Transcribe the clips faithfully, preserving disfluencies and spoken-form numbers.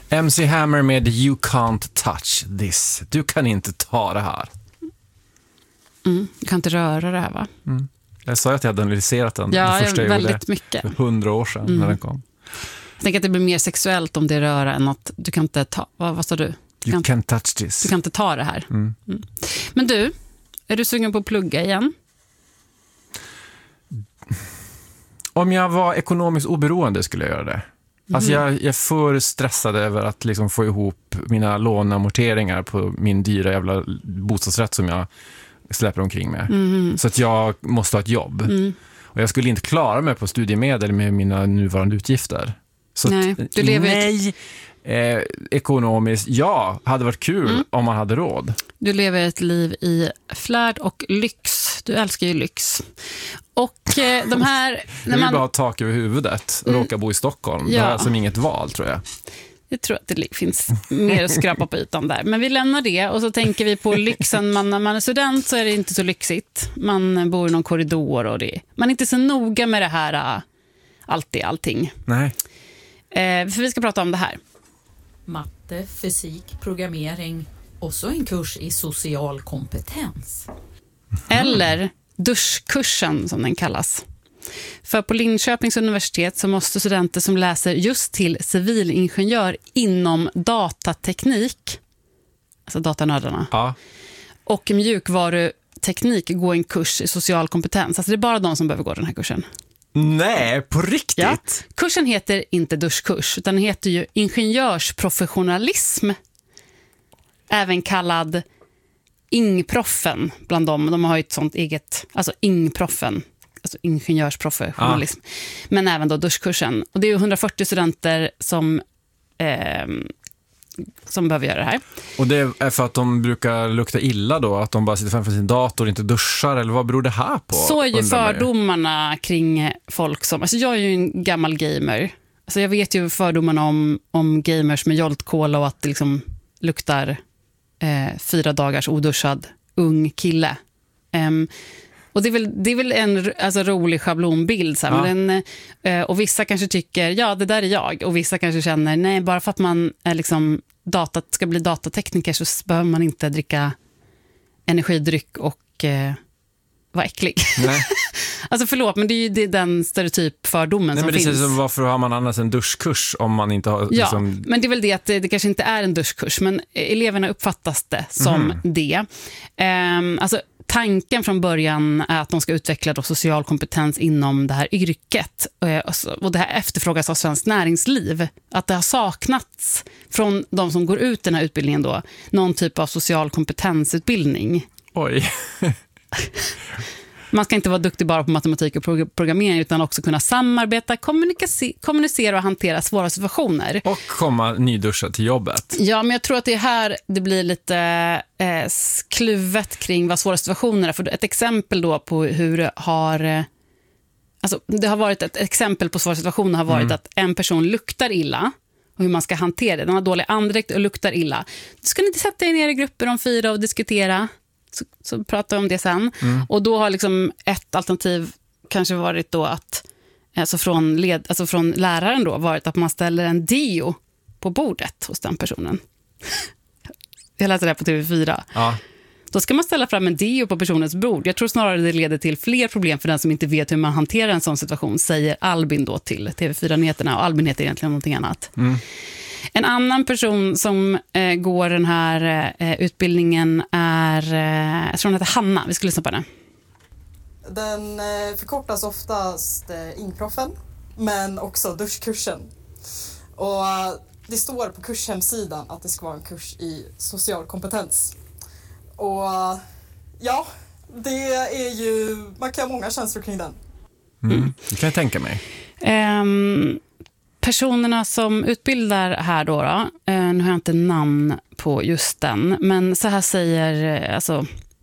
M C Hammer med You Can't Touch This. Du kan inte ta det här. Mm, du kan inte röra det här, va? Mm. Jag sa att jag hade analyserat den. Ja, det första jag väldigt gjorde mycket. För hundra år sedan Mm. när den kom. Jag tänker att det blir mer sexuellt om det röra än att du kan inte ta... Vad, vad sa du? Du You kan, can't touch this. du kan inte ta det här. Mm. Mm. Men du, är du sugen på att plugga igen? Om jag var ekonomiskt oberoende skulle jag göra det. Alltså Mm. jag, jag är för stressad över att liksom få ihop mina låneamorteringar på min dyra jävla bostadsrätt som jag släpper omkring med. Mm. Så att jag måste ha ett jobb. Mm. Och jag skulle inte klara mig på studiemedel med mina nuvarande utgifter. Så Nej, att, du lever nej eh, ekonomiskt, ja, hade varit kul Mm. om man hade råd. Du lever ett liv i flärd och lyx. Du älskar ju lyx. Och eh, de här... Jag När vill man, bara ha tak över huvudet och Mm. råka bo i Stockholm. Ja. Det har jag som inget val, tror jag. jag tror att det finns mer att skrapa på ytan där. Men vi lämnar det och så tänker vi på lyxen. Man, när man är student så är det inte så lyxigt. Man bor i någon korridor och det. Man är inte så noga med det här äh, alltid, allting. Nej. Eh, för vi ska prata om det här. Matte, fysik, programmering och så en kurs i social kompetens. Eller duschkursen som den kallas. För på Linköpings universitet så måste studenter som läser just till civilingenjör inom datateknik, alltså datanördarna, Ja. och mjukvaruteknik gå en kurs i social kompetens. Alltså det är bara de som behöver gå den här kursen. Nej, på riktigt? Ja. Kursen heter inte duschkurs utan den heter ju ingenjörsprofessionalism. Även kallad ingproffen bland dem. De har ju ett sånt eget, alltså ingproffen, alltså ingenjörsprofessionalism. Ja. Men även då duschkursen. Och det är ju hundrafyrtio studenter som eh, som behöver göra det här. Och det är för att de brukar lukta illa då? Att de bara sitter framför sin dator och inte duschar? Eller vad beror det här på? Så är ju undrar man ju. fördomarna kring folk som... Alltså jag är ju en gammal gamer. Alltså jag vet ju fördomarna om, om gamers med joltkola och att det liksom luktar eh, fyra dagars oduschad ung kille. Um, och det är väl, det är väl en alltså, rolig schablonbild. Så här. Ja. Men, eh, och vissa kanske tycker, ja det där är jag. Och vissa kanske känner, nej bara för att man är liksom data, ska bli datatekniker så behöver man inte dricka energidryck och eh, vara äcklig. Nej. Alltså förlåt, men det är ju det är den stereotypfördomen Nej, som men det finns. sägs som, varför har man annars en duschkurs om man inte har... Ja, Liksom... men det är väl det att det, det kanske inte är en duschkurs, men eleverna uppfattas det som Mm. det. Um, alltså tanken från början är att de ska utveckla då social kompetens inom det här yrket. Och det här efterfrågas av svenskt näringsliv. Att det har saknats från de som går ut den här utbildningen då, någon typ av social kompetensutbildning. Oj. Man ska inte vara duktig bara på matematik och programmering utan också kunna samarbeta, kommunicera och hantera svåra situationer. Och komma nyduschad till jobbet. Ja, men jag tror att det är här det blir lite eh, kluvet kring vad svåra situationer är. För ett exempel då på hur det har... Eh, alltså, det har varit ett exempel på svåra situationer har varit mm. att en person luktar illa och hur man ska hantera det. Den har dålig andedräkt och luktar illa. Du ska inte sätta er ner i grupper om fyra och diskutera. Så, så pratar vi om det sen. Mm. Och då har liksom ett alternativ kanske varit då att alltså från, led, alltså från läraren då varit att man ställer en deo på bordet hos den personen. Jag läste det här på T V fyra. Ja. Då ska man ställa fram en deo på personens bord. Jag tror snarare det leder till fler problem för den som inte vet hur man hanterar en sån situation, säger Albin då till T V fyra-nyheterna. Och Albin heter egentligen någonting annat. Mm. En annan person som eh, går den här eh, utbildningen är, eh, jag tror hon heter Hanna. Vi ska lyssna på henne. Den eh, förkortas oftast eh, ingproffen, men också duschkursen. Och eh, det står på kurshemsidan att det ska vara en kurs i social kompetens. Och eh, ja, det är ju, man kan ha många känslor kring den. Mm. Det kan jag tänka mig. Um, Personerna som utbildar här då, då eh, nu har jag inte namn på just den, men så här säger eh, alltså,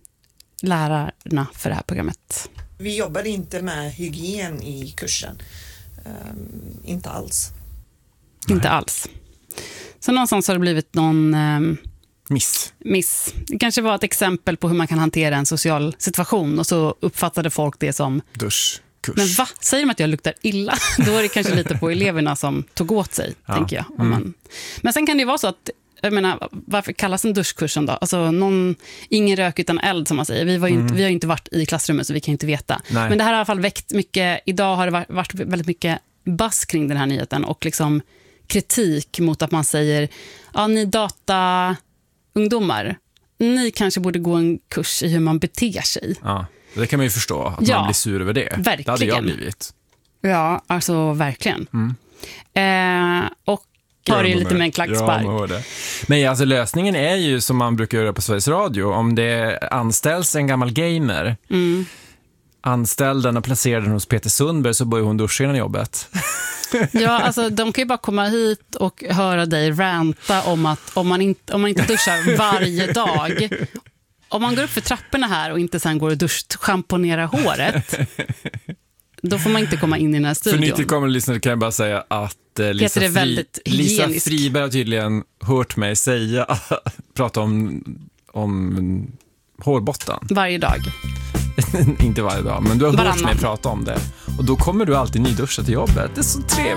lärarna för det här programmet. Vi jobbar inte med hygien i kursen. Um, inte alls. Inte alls. Så någonstans har det blivit någon... Eh, miss. Miss. Det kanske var ett exempel på hur man kan hantera en social situation och så uppfattade folk det som... Dusch. kurs. Men va? Säger de att jag luktar illa? Då är det kanske lite på eleverna som tog åt sig, Ja. tänker jag. Om Mm. man... Men sen kan det ju vara så att, jag menar, varför kallas en duschkursen då? Alltså, någon, ingen rök utan eld, som man säger. Vi, var ju Mm. inte, vi har ju inte varit i klassrummet, så vi kan inte veta. Nej. Men det här har i alla fall väckt mycket, idag har det varit, varit väldigt mycket bass kring den här nyheten och liksom kritik mot att man säger, ja, ni dataungdomar, ni kanske borde gå en kurs i hur man beter sig. Ja, det kan man ju förstå, att Ja, man blir sur över det. verkligen. Det hade jag blivit. Ja, alltså verkligen. Mm. Eh, och har det ju lite med en klackspark. Ja, det. Men alltså, lösningen är ju som man brukar göra på Sveriges Radio. Om det anställs en gammal gamer, Mm. anställ den och placera den hos Peter Sundberg, så börjar hon duscha innan jobbet. Ja, alltså de kan ju bara komma hit och höra dig ranta om att om man inte, om man inte duschar varje dag, om man går upp för trapporna här och inte sen går och duschschamponerar håret, då får man inte komma in i den här För studion. nytillkommande lyssnare kan jag bara säga att eh, Lisa, Peter är Fri, väldigt Lisa hygienisk. Friberg har tydligen hört mig säga, prata om, om hårbotten. Varje dag. Inte varje dag, men du har hört Varannan. mig prata om det. Och då kommer du alltid nyduschad till jobbet. Det är så trevligt.